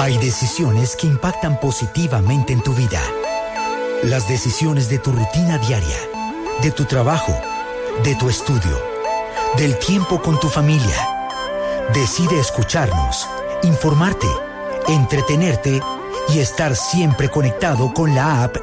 Hay decisiones que impactan positivamente en tu vida. Las decisiones de tu rutina diaria, de tu trabajo, de tu estudio, del tiempo con tu familia. Decide escucharnos, informarte, entretenerte y estar siempre conectado con la app